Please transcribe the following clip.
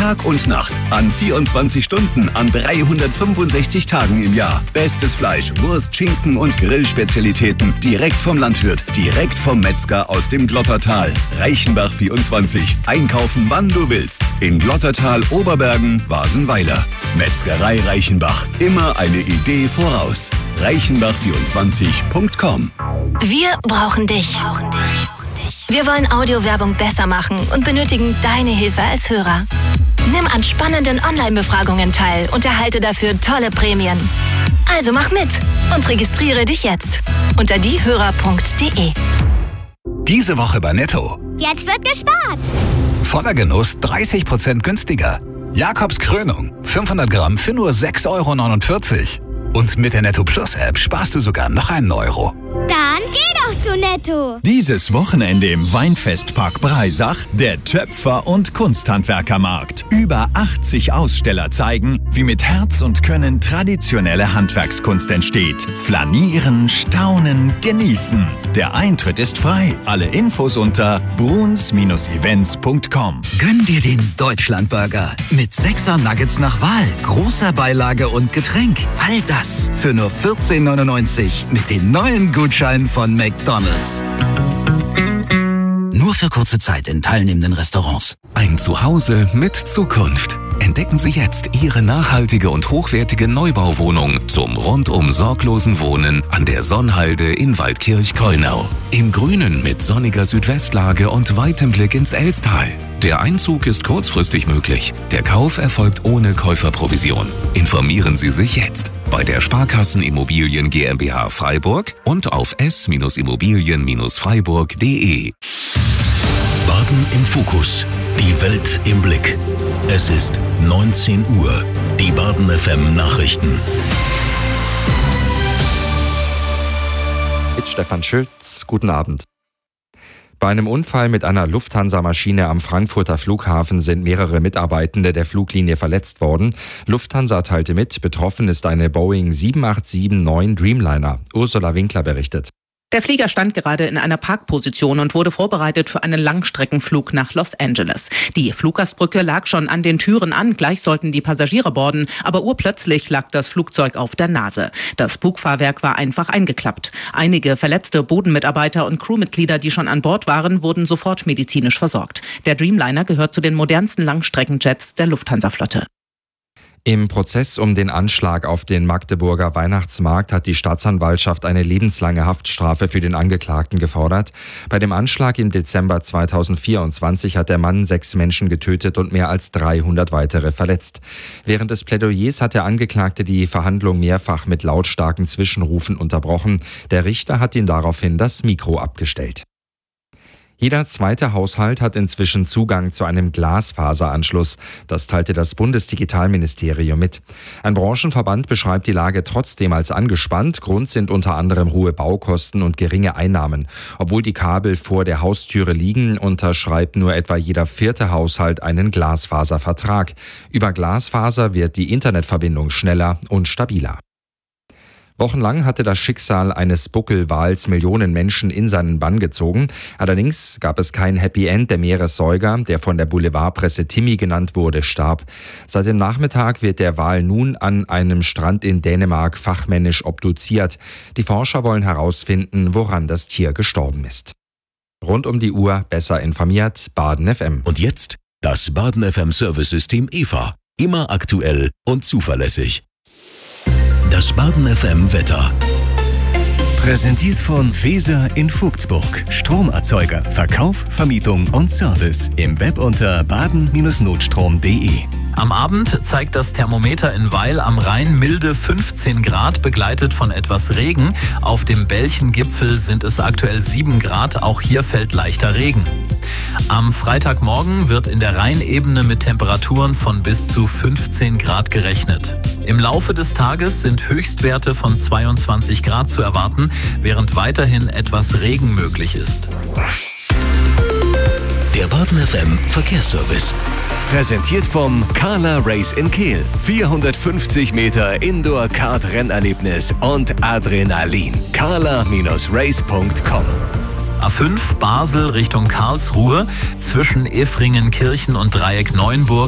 Tag und Nacht, an 24 Stunden, an 365 Tagen im Jahr. Bestes Fleisch, Wurst, Schinken und Grillspezialitäten direkt vom Landwirt, direkt vom Metzger aus dem Glottertal. Reichenbach 24. Einkaufen, wann du willst. In Glottertal, Oberbergen, Wasenweiler. Metzgerei Reichenbach. Immer eine Idee voraus. Reichenbach24.com. Wir brauchen dich. Wir wollen Audiowerbung besser machen und benötigen deine Hilfe als Hörer. Nimm an spannenden Online-Befragungen teil und erhalte dafür tolle Prämien. Also mach mit und registriere dich jetzt unter diehörer.de. Diese Woche bei Netto. Jetzt wird gespart. Voller Genuss 30% günstiger. Jakobs Krönung 500 Gramm für nur 6,49 €. Und mit der Netto Plus App sparst du sogar noch einen Euro. Dann geh doch zu Netto. Dieses Wochenende im Weinfestpark Breisach der Töpfer- und Kunsthandwerkermarkt. Über 80 Aussteller zeigen, wie mit Herz und Können traditionelle Handwerkskunst entsteht. Flanieren, staunen, genießen. Der Eintritt ist frei. Alle Infos unter bruns-events.com. Gönn dir den Deutschlandburger mit 6er Nuggets nach Wahl, großer Beilage und Getränk. All das für nur 14,99 € mit dem neuen Gutschein von McDonald's. Nur für kurze Zeit in teilnehmenden Restaurants. Ein Zuhause mit Zukunft. Entdecken Sie jetzt Ihre nachhaltige und hochwertige Neubauwohnung zum rundum sorglosen Wohnen an der Sonnhalde in Waldkirch-Kollnau. Im Grünen mit sonniger Südwestlage und weitem Blick ins Elstal. Der Einzug ist kurzfristig möglich. Der Kauf erfolgt ohne Käuferprovision. Informieren Sie sich jetzt bei der Sparkassen Immobilien GmbH Freiburg und auf s-immobilien-freiburg.de. Baden im Fokus. Die Welt im Blick. Es ist 19 Uhr. Die Baden FM Nachrichten. Mit Stefan Schütz, guten Abend. Bei einem Unfall mit einer Lufthansa-Maschine am Frankfurter Flughafen sind mehrere Mitarbeitende der Fluglinie verletzt worden. Lufthansa teilte mit, betroffen ist eine Boeing 787-9 Dreamliner. Ursula Winkler berichtet. Der Flieger stand gerade in einer Parkposition und wurde vorbereitet für einen Langstreckenflug nach Los Angeles. Die Fluggastbrücke lag schon an den Türen an, gleich sollten die Passagiere boarden, aber urplötzlich lag das Flugzeug auf der Nase. Das Bugfahrwerk war einfach eingeklappt. Einige verletzte Bodenmitarbeiter und Crewmitglieder, die schon an Bord waren, wurden sofort medizinisch versorgt. Der Dreamliner gehört zu den modernsten Langstreckenjets der Lufthansa-Flotte. Im Prozess um den Anschlag auf den Magdeburger Weihnachtsmarkt hat die Staatsanwaltschaft eine lebenslange Haftstrafe für den Angeklagten gefordert. Bei dem Anschlag im Dezember 2024 hat der Mann 6 Menschen getötet und mehr als 300 weitere verletzt. Während des Plädoyers hat der Angeklagte die Verhandlung mehrfach mit lautstarken Zwischenrufen unterbrochen. Der Richter hat ihm daraufhin das Mikro abgestellt. Jeder zweite Haushalt hat inzwischen Zugang zu einem Glasfaseranschluss. Das teilte das Bundesdigitalministerium mit. Ein Branchenverband beschreibt die Lage trotzdem als angespannt. Grund sind unter anderem hohe Baukosten und geringe Einnahmen. Obwohl die Kabel vor der Haustüre liegen, unterschreibt nur etwa jeder 4. Haushalt einen Glasfaservertrag. Über Glasfaser wird die Internetverbindung schneller und stabiler. Wochenlang hatte das Schicksal eines Buckelwals Millionen Menschen in seinen Bann gezogen. Allerdings gab es kein Happy End. Der Meeressäuger, der von der Boulevardpresse Timmy genannt wurde, starb. Seit dem Nachmittag wird der Wal nun an einem Strand in Dänemark fachmännisch obduziert. Die Forscher wollen herausfinden, woran das Tier gestorben ist. Rund um die Uhr besser informiert, Baden FM. Und jetzt das Baden FM Service-System EVA. Immer aktuell und zuverlässig. Das Baden FM Wetter. Präsentiert von Weser in Vogtsburg. Stromerzeuger, Verkauf, Vermietung und Service. Im Web unter baden-notstrom.de. Am Abend zeigt das Thermometer in Weil am Rhein milde 15 Grad, begleitet von etwas Regen. Auf dem Belchengipfel sind es aktuell 7 Grad, auch hier fällt leichter Regen. Am Freitagmorgen wird in der Rheinebene mit Temperaturen von bis zu 15 Grad gerechnet. Im Laufe des Tages sind Höchstwerte von 22 Grad zu erwarten, während weiterhin etwas Regen möglich ist. Der Baden FM Verkehrsservice. Präsentiert vom Carla Race in Kehl. 450 Meter Indoor-Kart-Rennerlebnis und Adrenalin. carla-race.com. A5 Basel Richtung Karlsruhe zwischen Effringenkirchen und Dreieck Neuenburg